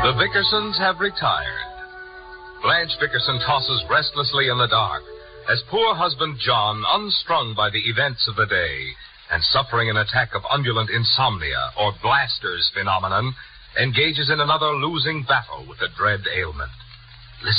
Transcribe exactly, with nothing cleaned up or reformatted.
The Vickersons have retired. Blanche Vickerson tosses restlessly in the dark as poor husband John, unstrung by the events of the day and suffering an attack of undulant insomnia or Blaster's phenomenon, engages in another losing battle with the dread ailment.